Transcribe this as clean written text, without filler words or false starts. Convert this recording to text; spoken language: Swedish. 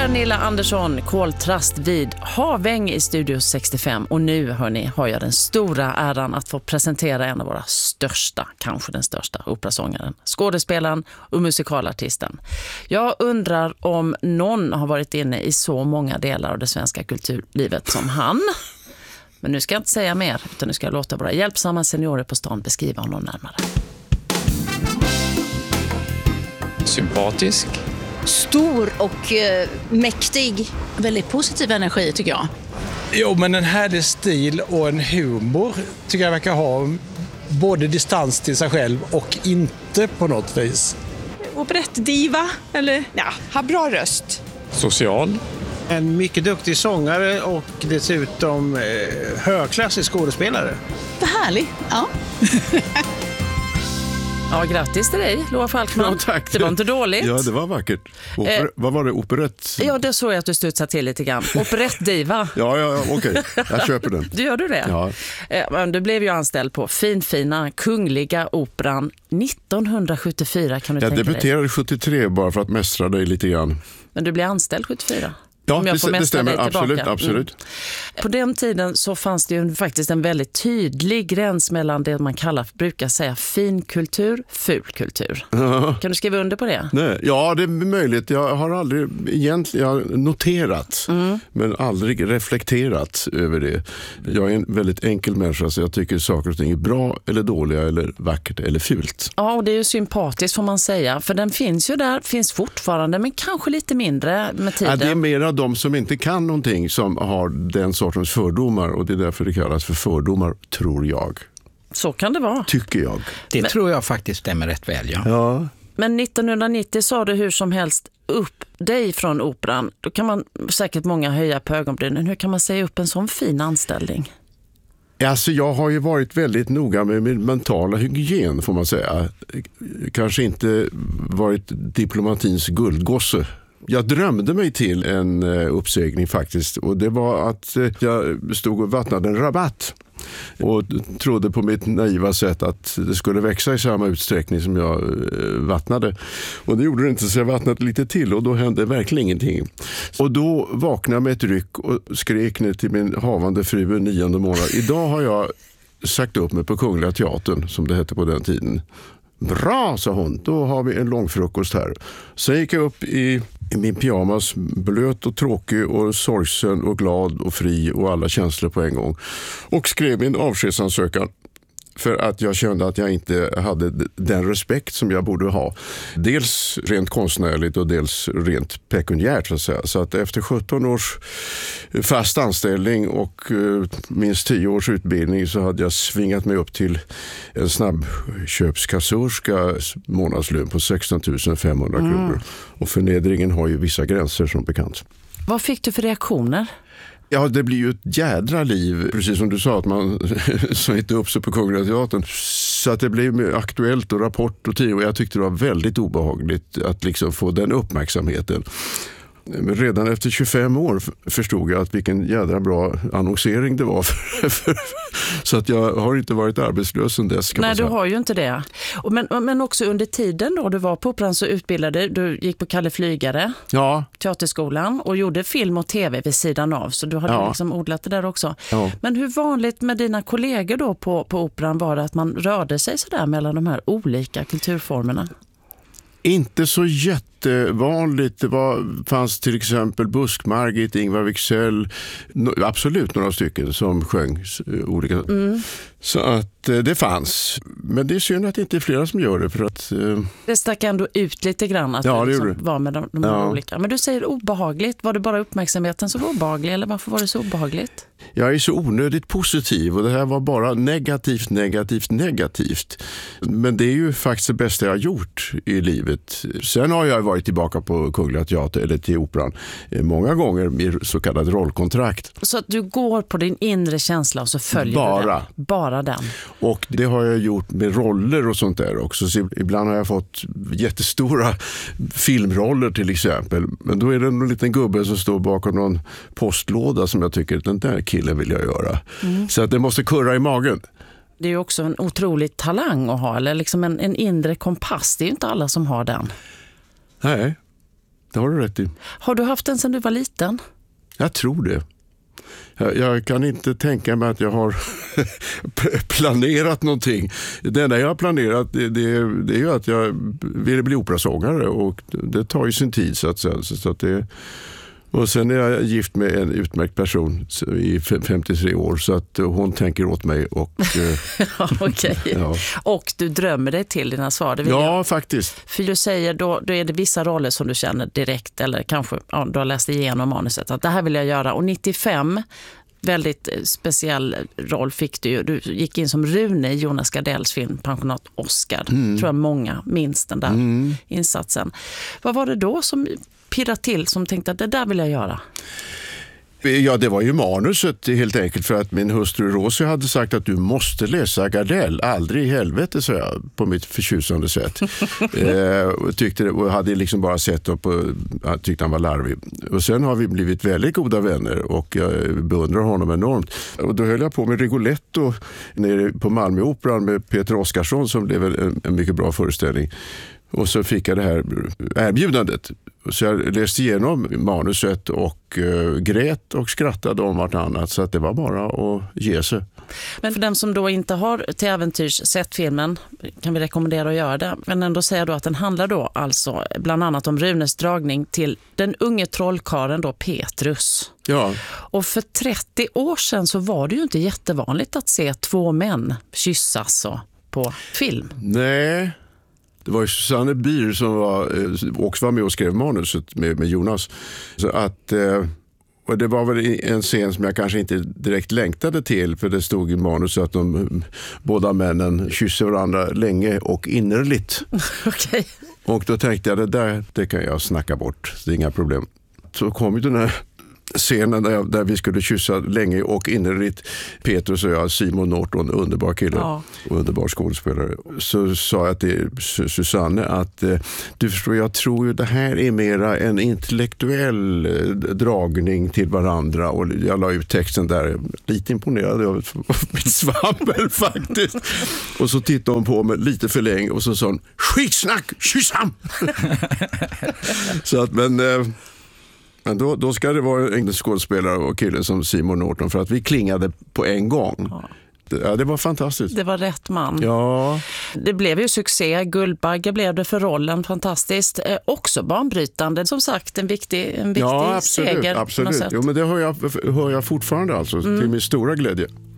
Pernilla Andersson, koltrast vid Haväng i Studio 65. Och nu, hörni, har jag den stora äran att få presentera en av våra största, kanske den största operasångaren, skådespelaren och musikalartisten. Jag undrar om någon har varit inne i så många delar av det svenska kulturlivet som han. Men nu ska jag inte säga mer, utan nu ska jag låta våra hjälpsamma seniorer på stan beskriva honom närmare. Sympatisk. Stor och mäktig. Väldigt positiv energi tycker jag. Jo, men en härlig stil och en humor tycker jag verkar ha både distans till sig själv och inte på något vis. Operettdiva, eller har bra röst. Social. En mycket duktig sångare och dessutom högklassig skådespelare. Vad härligt, ja. Ja, grattis till dig, Loa Falkman. Ja, tack. Det var inte dåligt. Ja, det var vackert. Vad var det? Operett? Ja, det såg jag att du studsade till lite grann. Operettdiva. Ja, okej. Jag köper den. Gör du det? Ja. Men du blev ju anställd på finfina Kungliga Operan 1974, kan du tänka dig? Jag debuterade 73 bara för att mästra dig lite grann. Men du blev anställd 74? Ja, det stämmer. Absolut. På den tiden så fanns det ju faktiskt en väldigt tydlig gräns mellan det man brukar säga fin kultur, ful kultur. Kan du skriva under på det? Nej. Ja, det är möjligt. Jag har aldrig egentligen noterat, men aldrig reflekterat över det. Jag är en väldigt enkel människa, så jag tycker saker och ting är bra eller dåliga eller vackert eller fult. Ja, och det är ju sympatiskt får man säga. För den finns ju där, finns fortfarande, men kanske lite mindre med tiden. Ja, det är mera de som inte kan någonting som har den sortens fördomar, och det är därför det kallas för fördomar, tror jag. Så kan det vara. Tycker jag. Det tror jag faktiskt stämmer rätt väl, ja. Ja. Men 1990 sa du hur som helst upp dig från operan. Då kan man säkert många höja på ögonbrynen. Hur kan man säga upp en sån fin anställning? Alltså jag har ju varit väldigt noga med min mentala hygien, får man säga. Kanske inte varit diplomatins guldgosse. Jag drömde mig till en uppsägning faktiskt, och det var att jag stod och vattnade en rabatt och trodde på mitt naiva sätt att det skulle växa i samma utsträckning som jag vattnade. Och det gjorde det inte, så jag vattnade lite till och då hände verkligen ingenting. Och då vaknade jag med ett ryck och skrek ner till min havande fru 9:e månad. Idag har jag sagt upp mig på Kungliga Teatern, som det hette på den tiden. Bra, sa hon. Då har vi en lång frukost här. Sen gick jag upp i min pyjamas, blöt och tråkig och sorgsen och glad och fri och alla känslor på en gång. Och skrev min avskedsansökan. För att jag kände att jag inte hade den respekt som jag borde ha. Dels rent konstnärligt och dels rent pekuniärt, så att säga. Så att efter 17 års fast anställning och minst 10 års utbildning så hade jag svingat mig upp till en snabbköpskassörska månadslön på 16 500 kronor. Och förnedringen har ju vissa gränser som bekant. Vad fick du för reaktioner? Ja, det blir ju ett jädra liv, precis som du sa, att man sa inte upp sig på Kungliga Teatern. Så att det blev aktuellt och Rapport och tid, och jag tyckte det var väldigt obehagligt att liksom få den uppmärksamheten. Men redan efter 25 år förstod jag att vilken jädra bra annonsering det var. Så att jag har inte varit arbetslös sedan dess. Nej, du har ju inte det. Men också under tiden då du var på operan så utbildade du, gick på Kalle Flygare, teaterskolan, och gjorde film och tv vid sidan av. Så du hade liksom odlat det där också. Ja. Men hur vanligt med dina kollegor då på operan var det att man rörde sig så där mellan de här olika kulturformerna? Inte så jättevanligt. Det fanns till exempel Busk-Margit, Ingvar Wicksell, absolut några stycken som sjöng olika. Så att det fanns. Men det är synd att det inte är flera som gör det. För att, det stack ändå ut lite grann att du liksom var med de här olika. Men du säger obehagligt. Var det bara uppmärksamheten som var obehaglig, eller varför var det så obehagligt? Jag är så onödigt positiv och det här var bara negativt. Men det är ju faktiskt det bästa jag har gjort i livet. Sen har jag varit tillbaka på Kungliga Teater eller till operan många gånger med så kallad rollkontrakt. Så att du går på din inre känsla och så följer du den? Bara den. Och det har jag gjort med roller och sånt där också. Så ibland har jag fått jättestora filmroller till exempel. Men då är det en liten gubbe som står bakom någon postlåda som jag tycker den där killen vill jag göra. Så att det måste kurra i magen. Det är ju också en otrolig talang att ha, eller liksom en inre kompass. Det är ju inte alla som har den. Nej. Det har du rätt i. Har du haft den sedan du var liten? Jag tror det. Jag kan inte tänka mig att jag har planerat någonting. Det enda jag har planerat det är ju att jag vill bli operasångare, och det tar ju sin tid så att säga. Så att det, och sen är jag gift med en utmärkt person i 53 år, så att hon tänker åt mig. Och, Okej. Ja. Och du drömmer dig till dina svar? Ja, faktiskt. För du säger då är det vissa roller som du känner direkt, eller kanske du har läst igenom manuset att det här vill jag göra. Och 95, väldigt speciell roll fick du ju. Du gick in som Rune i Jonas Gardells film Pensionat Oscar. Tror jag många minns den där insatsen. Vad var det då som pirrade till, som tänkte att det där vill jag göra? Ja, det var ju manuset helt enkelt, för att min hustru Rosie hade sagt att du måste läsa Gardell. Aldrig i helvete, så jag på mitt förtjusande sätt. Och hade liksom bara sett upp och tyckte han var larvig. Och sen har vi blivit väldigt goda vänner, och jag beundrar honom enormt. Och då höll jag på med Rigoletto nere på Malmöoperan med Peter Oskarsson, som blev en mycket bra föreställning. Och så fick jag det här erbjudandet. Så jag läste igenom manuset och grät och skrattade om vartannat, så att det var bara att ge sig. Men för den som då inte har till äventyrs sett filmen kan vi rekommendera att göra det. Men ändå säga då att den handlar då alltså bland annat om Runes dragning till den unge trollkaren då Petrus. Ja. Och för 30 år sedan så var det ju inte jättevanligt att se två män kyssas på film. Nej. Det var ju Susanne Bier som också var med och skrev manuset med Jonas. Så att, och det var väl en scen som jag kanske inte direkt längtade till, för det stod i manuset att båda männen kysser varandra länge och innerligt. Okej. Och då tänkte jag, det kan jag snacka bort, det är inga problem. Så kom ju den här scenen där vi skulle kyssa länge och innerligt, Petrus och jag, Simon Norton, underbar kille, underbar skådespelare. Så sa jag till Susanne att du förstår, jag tror ju det här är mera en intellektuell dragning till varandra, och jag la ut texten där, lite imponerad av mitt svammel faktiskt. Och så tittade hon på mig lite för länge och så sa hon, skitsnack, kyss han! Så att, men då ska det vara en skådespelare och kille som Simon Norton, för att vi klingade på en gång. Ja, det var fantastiskt. Det var rätt man. Ja. Det blev ju succé. Guldbagge blev det för rollen. Fantastiskt. Också banbrytande. Som sagt, en viktig ja, absolut, seger. Absolut. Jo, men det hör jag fortfarande alltså, till min stora glädje.